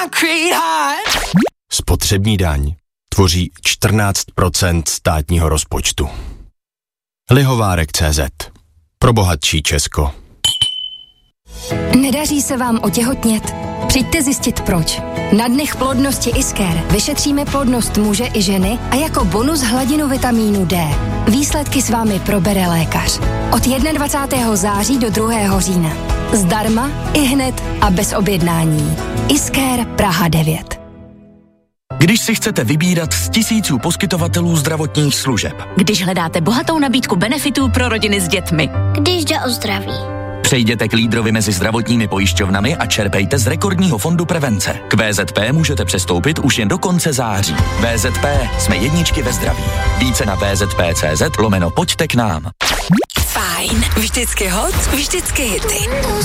Spotřební daň tvoří 14% státního rozpočtu. Lihovárek.cz. Pro bohatší Česko. Nedaří se vám otěhotnět? Přijďte zjistit proč. Na dnech plodnosti Isker vyšetříme plodnost muže i ženy a jako bonus hladinu vitamínu D. Výsledky s vámi probere lékař. Od 21. září do 2. října. Zdarma, ihned a bez objednání. Isker Praha 9. Když si chcete vybírat z tisíců poskytovatelů zdravotních služeb. Když hledáte bohatou nabídku benefitů pro rodiny s dětmi. Když jde o zdraví. Přejděte k lídrovi mezi zdravotními pojišťovnami a čerpejte z rekordního fondu prevence. K VZP můžete přestoupit už jen do konce září. VZP, jsme jedničky ve zdraví. Více na vzp.cz/pojďte k nám. Fajn, vždycky hot, vždycky hity.